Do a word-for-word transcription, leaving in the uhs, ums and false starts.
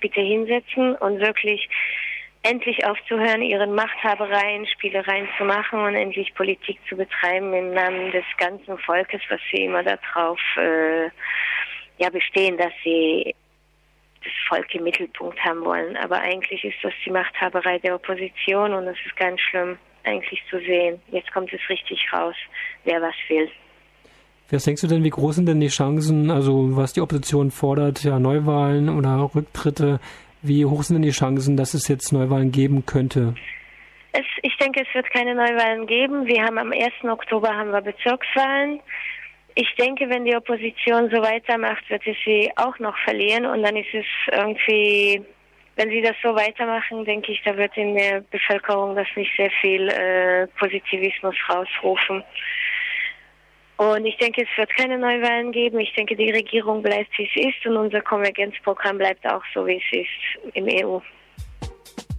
bitte hinsetzen und wirklich endlich aufzuhören, ihren Machthabereien, Spielereien zu machen und endlich Politik zu betreiben im Namen des ganzen Volkes, was sie immer darauf äh, ja, bestehen, dass sie das Volk im Mittelpunkt haben wollen. Aber eigentlich ist das die Machthaberei der Opposition und das ist ganz schlimm, eigentlich zu sehen. Jetzt kommt es richtig raus, wer was will. Was denkst du denn, wie groß sind denn die Chancen, also was die Opposition fordert, ja Neuwahlen oder Rücktritte, wie hoch sind denn die Chancen, dass es jetzt Neuwahlen geben könnte? Es, ich denke, es wird keine Neuwahlen geben. Wir haben am ersten Oktober haben wir Bezirkswahlen. Ich denke, wenn die Opposition so weitermacht, wird es sie auch noch verlieren und dann ist es irgendwie, wenn sie das so weitermachen, denke ich, da wird in der Bevölkerung das nicht sehr viel äh, Positivismus rausrufen. Und ich denke, es wird keine Neuwahlen geben. Ich denke, die Regierung bleibt, wie es ist und unser Konvergenzprogramm bleibt auch so, wie es ist im E U.